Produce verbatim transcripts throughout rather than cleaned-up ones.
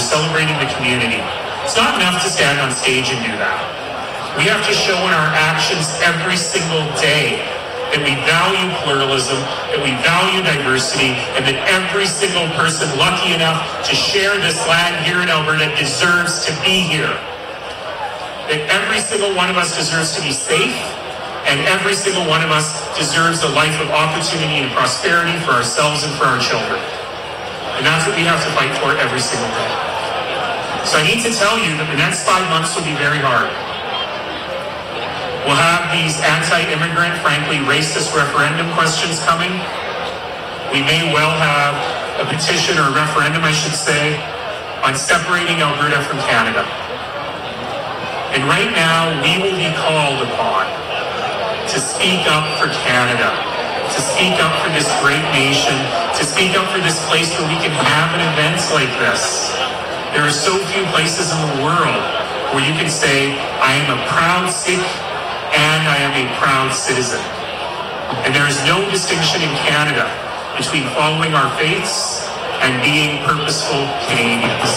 celebrating the community. It's not enough to stand on stage and do that. We have to show in our actions every single day that we value pluralism, that we value diversity, and that every single person lucky enough to share this land here in Alberta deserves to be here. That every single one of us deserves to be safe, and every single one of us deserves a life of opportunity and prosperity for ourselves and for our children. And that's what we have to fight for every single day. So I need to tell you that the next five months will be very hard. We'll have these anti-immigrant, frankly, racist referendum questions coming. We may well have a petition or a referendum, I should say, on separating Alberta from Canada. And right now, we will be called upon to speak up for Canada, to speak up for this great nation, to speak up for this place where we can have an event like this. There are so few places in the world where you can say, I am a proud Sikh and I am a proud citizen. And there is no distinction in Canada between following our faiths and being purposeful Canadians.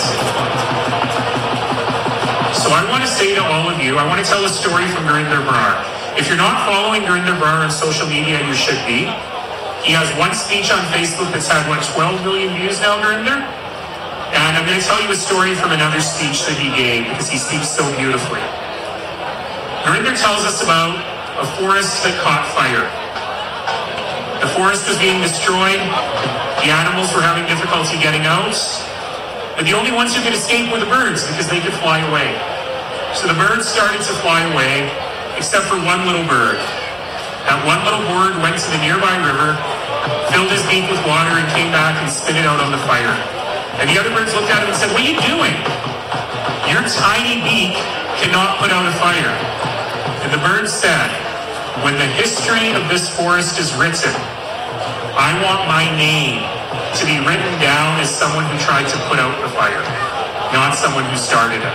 So I want to say to all of you, I want to tell a story from Gurinder Brar. If you're not following Gurinder Brar on social media, you should be. He has one speech on Facebook that's had, what, twelve million views now, Gurinder? And I'm going to tell you a story from another speech that he gave because he speaks so beautifully. Gurinder tells us about a forest that caught fire. The forest was being destroyed. The animals were having difficulty getting out. But the only ones who could escape were the birds because they could fly away. So the birds started to fly away, except for one little bird. That one little bird went to the nearby river, filled his beak with water, and came back and spit it out on the fire. And the other birds looked at him and said, what are you doing? Your tiny beak cannot put out a fire. And the bird said, when the history of this forest is written, I want my name to be written down as someone who tried to put out the fire, not someone who started it.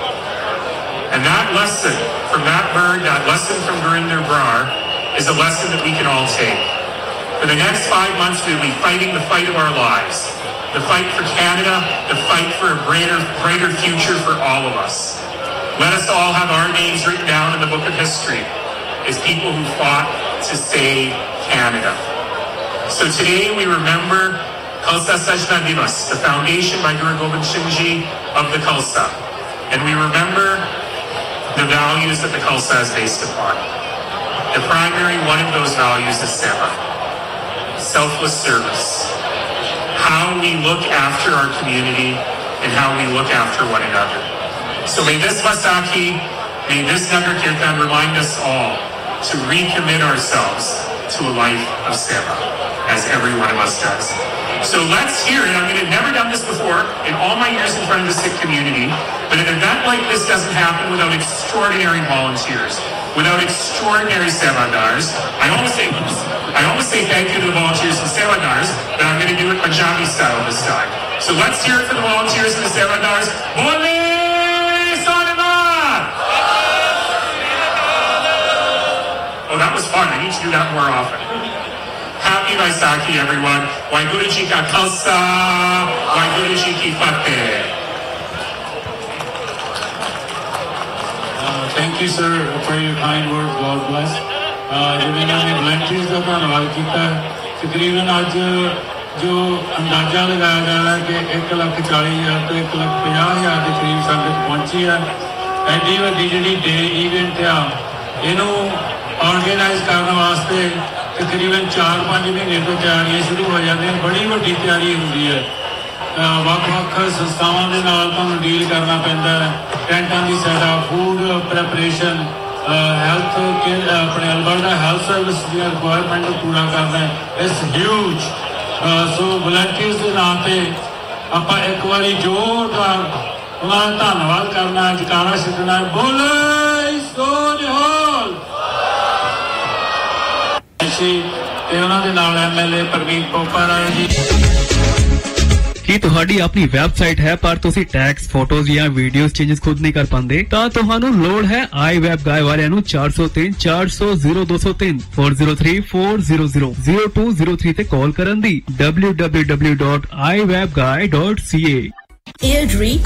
And that lesson from that bird, that lesson from Gurinder Brar, is a lesson that we can all take. For the next five months, we will be fighting the fight of our lives. The fight for Canada, the fight for a brighter, brighter future for all of us. Let us all have our names written down in the book of history as people who fought to save Canada. So today we remember Khalsa Sajna Divas, the foundation by Guru Gobind Singh Ji of the Khalsa. And we remember the values that the Khalsa is based upon. The primary one of those values is seva, selfless service. How we look after our community and how we look after one another. So may this Vaisakhi, may this Nagar Kirtan remind us all to recommit ourselves to a life of seva, as every one of us does. So let's hear it. I mean, I've never done this before in all my years in front of the Sikh community, but an event like this doesn't happen without extraordinary volunteers, without extraordinary sevadars. I always say, I always say thank you to the volunteers and sevadars, but I'm going to do it Punjabi style this time. So let's hear it for the volunteers and the sevadars. Bole Sonamad! Oh, that was fun. I need to do that more often. Happy Vaisakhi, everyone. Waheguru Ji Ka Khalsa, Waheguru Ji Ki Fateh. Thank you, sir, for your kind words. God bless. जिन्होंने ने volunteers का धन्यवाद किया। तकरीबन आज जो अंदाजा लगाया जा रहा है कि एक लाख चालीस हजार तो एक लाख पचास हजार के करीब संगत पहुंची है। एडी वड्डी जिहड़ी डे इवेंट आ इनू ऑर्गेनाइज करने वास्ते तकरीबन चार पांच महीने तो तैयारियां शुरू हो जाती हैं। बड़ी वड्डी तैयारी होती है। ਵੱਖ-ਵੱਖ ਸੰਸਥਾਵਾਂ ਦੇ ਨਾਲ ਤੁਹਾਨੂੰ ਡੀਲ ਕਰਨਾ ਪੈਂਦਾ ਹੈ। ਟੈਂਟਾਂ ਦੀ ਸੈਟਅਪ, ਫੂਡ ਪ੍ਰੈਪਰੇਸ਼ਨ, ਹੈਲਥ ਆਪਣੇ ਅਲਬਰਟਾ ਹੈਲਥ ਸਰਵਿਸ ਦੀ ਰਿਕੁਆਇਰਮੈਂਟ ਨੂੰ ਪੂਰਾ ਕਰਨਾ ਹੈ। It's huge. ਸੋ ਵਲੰਟੀਅਰਸ ਦੇ ਨਾਂ ਤੇ ਆਪਾਂ ਇੱਕ ਵਾਰੀ ਜ਼ੋਰਦਾਰ ਉਹਨਾਂ ਦਾ ਧੰਨਵਾਦ ਕਰਨਾ, ਜਕਾਰਾ ਛੱਡਣਾ। ਬੋਲੇ ਸੋ ਨਿਹਾਲ। ਅਸੀਂ ਤੇ ਉਹਨਾਂ ਦੇ ਨਾਲ ਐਮਐਲਏ ਪ੍ਰਵੀਨ ਪੋਪਾ ਰਾਏ ਜੀ। ਕੀ ਤੁਹਾਡੀ ਆਪਣੀ ਵੈਬਸਾਈਟ ਹੈ ਪਰ ਤੁਸੀਂ ਟੈਕਸ, ਫੋਟੋਜ਼ ਜਾਂ ਵੀਡੀਓਜ਼ ਚੇਂਜਸ ਖੁਦ ਨਹੀਂ ਕਰ ਪਾਉਂਦੇ ਤਾਂ ਤੁਹਾਨੂੰ ਲੋੜ ਹੈ ਆਈ ਵੈਬ ਗਾਏ ਵਾਲਿਆਂ ਨੂੰ ਚਾਰ ਸੌ ਤਿੰਨ ਚਾਰ ਸੌ ਜ਼ੀਰੋ ਦੋ ਸੌ ਤਿੰਨ ਚਾਰ ਜ਼ੀਰੋ ਥ੍ਰੀ ਚਾਰ zero zero zero two zero three ਤੇ ਕਾਲ ਕਰਨ ਦੀ ਡਬਲਿਊ ਡਬਲਿਊ ਡਬਲਿਊ ਡਾਟ ਆਈ ਵੈਬ ਗਾਏ ਡਾਟ ਸੀ ਏ।